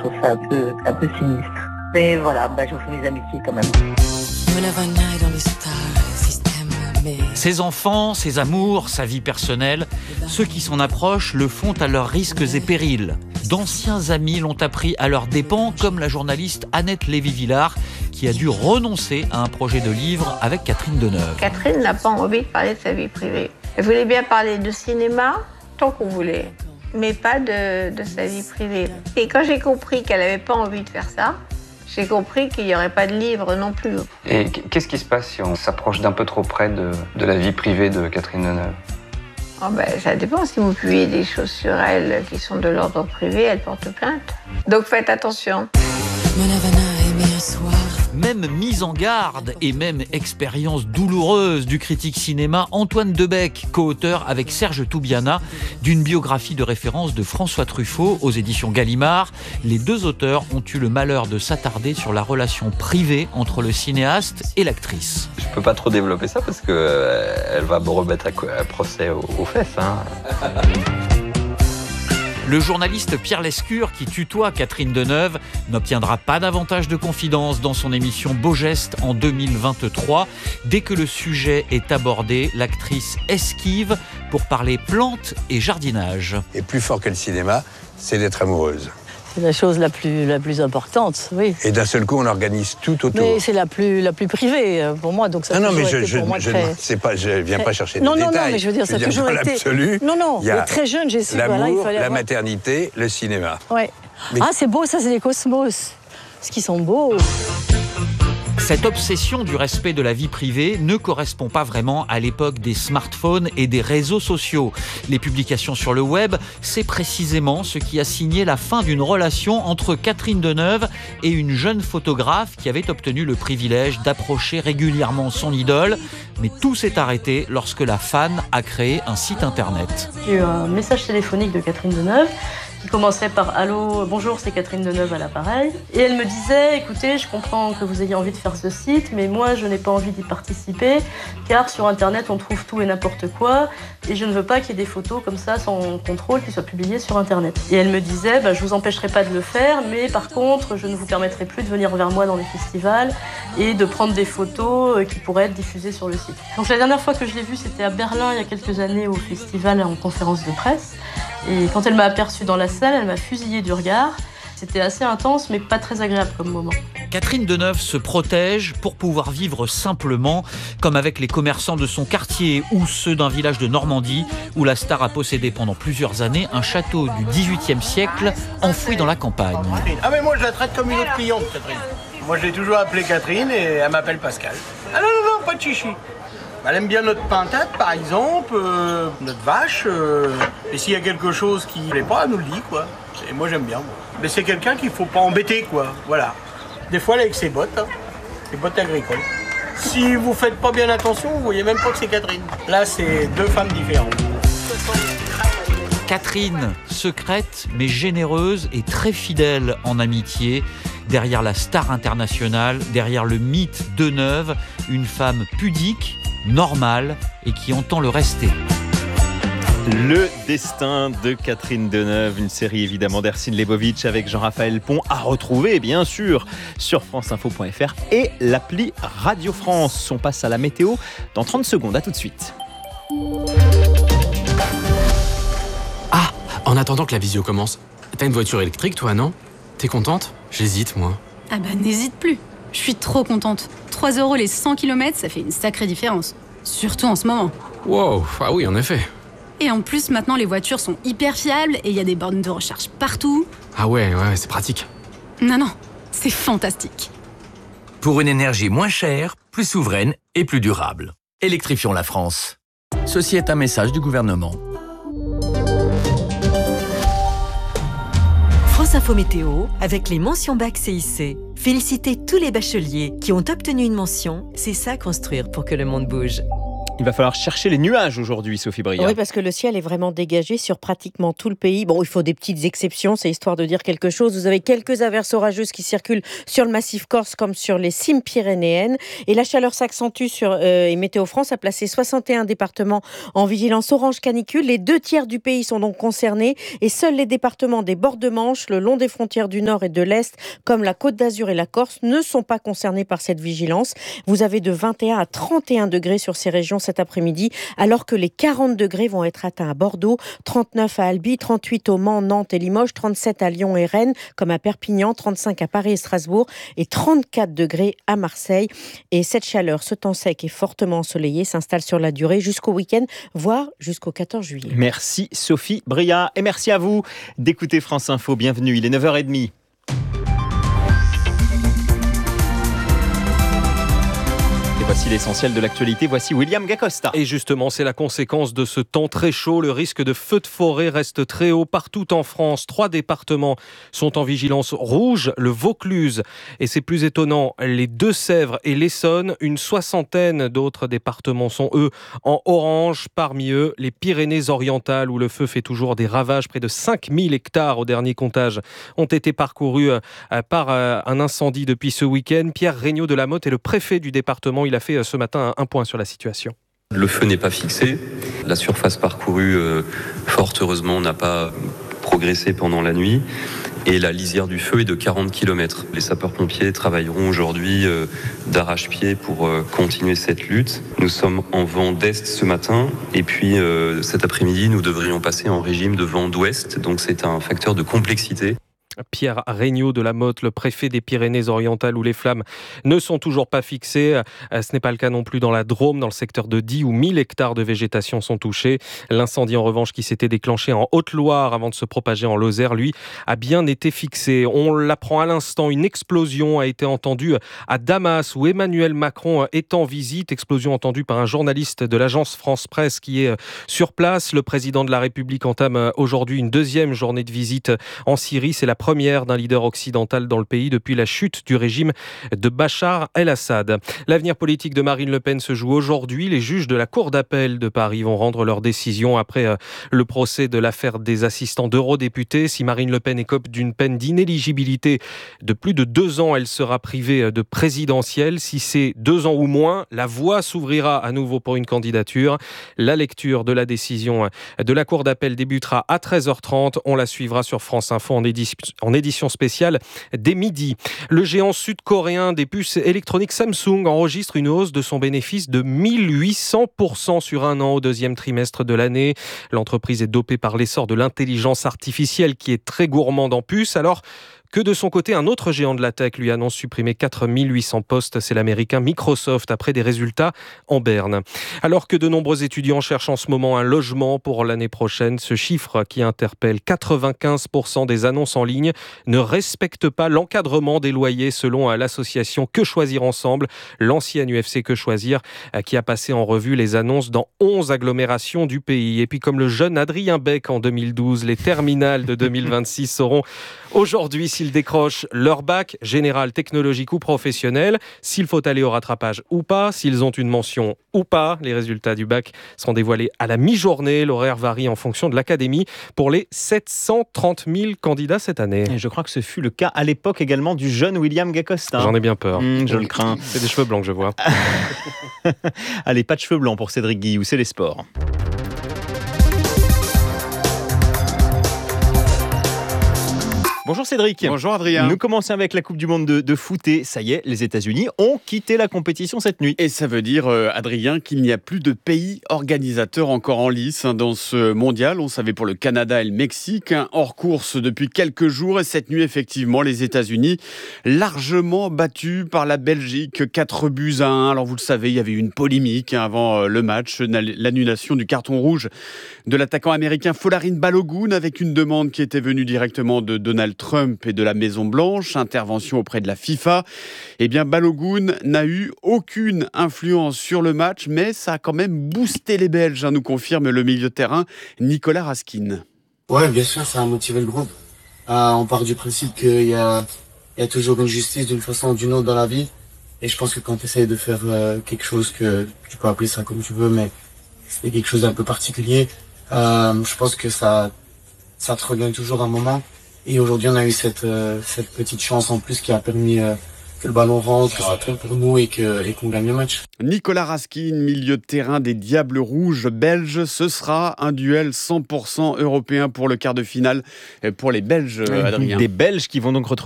trouve ça un peu sinistre. Mais voilà, je vous fais mes amitiés quand même. Ses enfants, ses amours, sa vie personnelle, ceux qui s'en approchent le font à leurs risques et périls. D'anciens amis l'ont appris à leurs dépens, comme la journaliste Annette Lévy-Villard, qui a dû renoncer à un projet de livre avec Catherine Deneuve. Catherine n'a pas envie de parler de sa vie privée. Elle voulait bien parler de cinéma, tant qu'on voulait, mais pas de sa vie privée. Et quand j'ai compris qu'elle n'avait pas envie de faire ça, j'ai compris qu'il n'y aurait pas de livre non plus. Et qu'est-ce qui se passe si on s'approche d'un peu trop près de la vie privée de Catherine Deneuve ? Ça dépend. Si vous publiez des choses sur elle qui sont de l'ordre privé, elle porte plainte. Donc faites attention. Même mise en garde et même expérience douloureuse du critique cinéma Antoine Debec, co-auteur avec Serge Toubiana d'une biographie de référence de François Truffaut aux éditions Gallimard. Les deux auteurs ont eu le malheur de s'attarder sur la relation privée entre le cinéaste et l'actrice. Je peux pas trop développer ça parce que elle va me remettre à procès aux fesses. Le journaliste Pierre Lescure, qui tutoie Catherine Deneuve, n'obtiendra pas davantage de confidence dans son émission Beau Geste en 2023. Dès que le sujet est abordé, l'actrice esquive pour parler plantes et jardinage. Et plus fort que le cinéma, c'est d'être amoureuse. C'est la chose la plus importante, oui. Et d'un seul coup, on organise tout autour. Mais c'est la plus privée pour moi, donc ça. Non, mais je viens pas chercher des détails. Non, mais je veux dire, ça a toujours été. L'absolu. Non, mais très jeune, j'ai su. L'amour, il la maternité, le cinéma. Ouais. Mais... Ah, c'est beau, ça, c'est des cosmos. Ce qui sont beaux. Cette obsession du respect de la vie privée ne correspond pas vraiment à l'époque des smartphones et des réseaux sociaux. Les publications sur le web, c'est précisément ce qui a signé la fin d'une relation entre Catherine Deneuve et une jeune photographe qui avait obtenu le privilège d'approcher régulièrement son idole. Mais tout s'est arrêté lorsque la fan a créé un site internet. J'ai eu un message téléphonique de Catherine Deneuve qui commençait par « Allô, bonjour, c'est Catherine Deneuve à l'appareil ». Et elle me disait « Écoutez, je comprends que vous ayez envie de faire ce site, mais moi, je n'ai pas envie d'y participer, car sur Internet, on trouve tout et n'importe quoi, et je ne veux pas qu'il y ait des photos comme ça, sans contrôle, qui soient publiées sur Internet. » Et elle me disait « Je vous empêcherai pas de le faire, mais par contre, je ne vous permettrai plus de venir vers moi dans les festivals et de prendre des photos qui pourraient être diffusées sur le site. » Donc la dernière fois que je l'ai vue, c'était à Berlin, il y a quelques années, au festival en conférence de presse. Et quand elle m'a aperçue dans la salle, elle m'a fusillé du regard. C'était assez intense, mais pas très agréable comme moment. Catherine Deneuve se protège pour pouvoir vivre simplement, comme avec les commerçants de son quartier ou ceux d'un village de Normandie, où la star a possédé pendant plusieurs années un château du XVIIIe siècle enfoui dans la campagne. Ah mais moi je la traite comme une autre cliente, Catherine. Moi je l'ai toujours appelée Catherine et elle m'appelle Pascal. Ah non, pas de chichi. Elle aime bien notre pintade, par exemple, notre vache. Et s'il y a quelque chose qui ne plaît pas, elle nous le dit, quoi. Et moi, j'aime bien, moi. Mais c'est quelqu'un qu'il ne faut pas embêter, quoi. Voilà. Des fois, elle est avec ses bottes, ses bottes agricoles. Si vous ne faites pas bien attention, vous ne voyez même pas que c'est Catherine. Là, c'est deux femmes différentes. Catherine, secrète mais généreuse et très fidèle en amitié. Derrière la star internationale, derrière le mythe Deneuve, une femme pudique, normale et qui entend le rester. Le destin de Catherine Deneuve, une série évidemment d'Ercine Lebovitch avec Jean-Raphaël Pont à retrouver bien sûr sur franceinfo.fr et l'appli Radio France. On passe à la météo dans 30 secondes, à tout de suite. Ah, en attendant que la visio commence, t'as une voiture électrique toi, non ? T'es contente ? J'hésite moi. Ah bah n'hésite plus, je suis trop contente. 3 € les 100 km, ça fait une sacrée différence. Surtout en ce moment. Wow, ah oui en effet. Et en plus, maintenant, les voitures sont hyper fiables et il y a des bornes de recharge partout. Ah ouais, c'est pratique. Non, c'est fantastique. Pour une énergie moins chère, plus souveraine et plus durable. Électrifions la France. Ceci est un message du gouvernement. France Info Météo, avec les mentions bac CIC. Félicitez tous les bacheliers qui ont obtenu une mention. C'est ça construire pour que le monde bouge. Il va falloir chercher les nuages aujourd'hui, Sophie Bria. Oui, parce que le ciel est vraiment dégagé sur pratiquement tout le pays. Bon, il faut des petites exceptions, c'est histoire de dire quelque chose. Vous avez quelques averses orageuses qui circulent sur le massif corse comme sur les cimes pyrénéennes. Et la chaleur s'accentue et Météo France a placé 61 départements en vigilance orange canicule. Les 2/3 du pays sont donc concernés et seuls les départements des bords de Manche, le long des frontières du Nord et de l'Est, comme la Côte d'Azur et la Corse, ne sont pas concernés par cette vigilance. Vous avez de 21 à 31 degrés sur ces régions cet après-midi, alors que les 40 degrés vont être atteints à Bordeaux, 39 à Albi, 38 au Mans, Nantes et Limoges, 37 à Lyon et Rennes, comme à Perpignan, 35 à Paris et Strasbourg et 34 degrés à Marseille. Et cette chaleur, ce temps sec et fortement ensoleillé s'installe sur la durée jusqu'au week-end, voire jusqu'au 14 juillet. Merci Sophie Bria et merci à vous d'écouter France Info. Bienvenue, il est 9h30. Voici l'essentiel de l'actualité, voici William Gacosta. Et justement, c'est la conséquence de ce temps très chaud. Le risque de feux de forêt reste très haut partout en France. 3 départements sont en vigilance rouge, le Vaucluse. Et c'est plus étonnant, les Deux-Sèvres et l'Essonne. Une 60aine d'autres départements sont, eux, en orange. Parmi eux, les Pyrénées-Orientales, où le feu fait toujours des ravages. Près de 5000 hectares au dernier comptage ont été parcourus par un incendie depuis ce week-end. Pierre Regnault de la Motte est le préfet du département. Il a fait ce matin un point sur la situation. Le feu n'est pas fixé. La surface parcourue, fort heureusement, n'a pas progressé pendant la nuit. Et la lisière du feu est de 40 km. Les sapeurs-pompiers travailleront aujourd'hui d'arrache-pied pour continuer cette lutte. Nous sommes en vent d'est ce matin. Et puis cet après-midi, nous devrions passer en régime de vent d'ouest. Donc c'est un facteur de complexité. Pierre Regnault de la Motte, le préfet des Pyrénées-Orientales où les flammes ne sont toujours pas fixées. Ce n'est pas le cas non plus dans la Drôme, dans le secteur de Die où 1000 hectares de végétation sont touchés. L'incendie en revanche qui s'était déclenché en Haute-Loire avant de se propager en Lozère, lui, a bien été fixé. On l'apprend à l'instant, une explosion a été entendue à Damas où Emmanuel Macron est en visite. Explosion entendue par un journaliste de l'agence France Presse qui est sur place. Le président de la République entame aujourd'hui une 2e journée de visite en Syrie. C'est la première d'un leader occidental dans le pays depuis la chute du régime de Bachar el-Assad. L'avenir politique de Marine Le Pen se joue aujourd'hui. Les juges de la Cour d'appel de Paris vont rendre leur décision après le procès de l'affaire des assistants d'eurodéputés. Si Marine Le Pen écope d'une peine d'inéligibilité de plus de 2 ans, elle sera privée de présidentielle. Si c'est 2 ans ou moins, la voie s'ouvrira à nouveau pour une candidature. La lecture de la décision de la Cour d'appel débutera à 13h30. On la suivra sur France Info en édition spéciale dès midi. Le géant sud-coréen des puces électroniques Samsung enregistre une hausse de son bénéfice de 1800% sur un an au 2e trimestre de l'année. L'entreprise est dopée par l'essor de l'intelligence artificielle qui est très gourmande en puces. Alors que de son côté, un autre géant de la tech lui annonce supprimer 4800 postes. C'est l'américain Microsoft après des résultats en berne. Alors que de nombreux étudiants cherchent en ce moment un logement pour l'année prochaine, ce chiffre qui interpelle 95% des annonces en ligne ne respecte pas l'encadrement des loyers selon l'association Que Choisir Ensemble, l'ancienne UFC Que Choisir, qui a passé en revue les annonces dans 11 agglomérations du pays. Et puis comme le jeune Adrien Beck en 2012, les terminales de 2026 seront aujourd'hui s'ils décrochent leur bac, général, technologique ou professionnel, s'il faut aller au rattrapage ou pas, s'ils ont une mention ou pas. Les résultats du bac seront dévoilés à la mi-journée. L'horaire varie en fonction de l'académie pour les 730 000 candidats cette année. Et je crois que ce fut le cas à l'époque également du jeune William Gacosta. J'en ai bien peur. Je le crains. C'est des cheveux blancs que je vois. Allez, pas de cheveux blancs pour Cédric Guillou, c'est les sports. Bonjour Cédric. Bonjour Adrien. Nous commençons avec la Coupe du Monde de foot et ça y est, les États-Unis ont quitté la compétition cette nuit. Et ça veut dire, Adrien, qu'il n'y a plus de pays organisateurs encore en lice dans ce mondial. On savait pour le Canada et le Mexique, hors course depuis quelques jours. Et cette nuit, effectivement, les États-Unis largement battus par la Belgique, 4-1. Alors vous le savez, il y avait eu une polémique avant le match, l'annulation du carton rouge de l'attaquant américain Folarin Balogun avec une demande qui était venue directement de Donald Trump et de la Maison-Blanche, intervention auprès de la FIFA. Eh bien, Balogun n'a eu aucune influence sur le match, mais ça a quand même boosté les Belges, nous confirme le milieu de terrain Nicolas Raskin. Ouais, bien sûr, ça a motivé le groupe. On part du principe qu'il y a toujours une justice d'une façon ou d'une autre dans la vie. Et je pense que quand tu essayes de faire quelque chose que tu peux appeler ça comme tu veux, mais c'était quelque chose d'un peu particulier, je pense que ça te revient toujours un moment. Et aujourd'hui, on a eu cette petite chance en plus qui a permis que le ballon rentre, que ça tourne pour nous et qu'on gagne le match. Nicolas Raskin, milieu de terrain des Diables Rouges belges. Ce sera un duel 100% européen pour le quart de finale pour les Belges, Adrien. Des Belges qui vont donc retrouver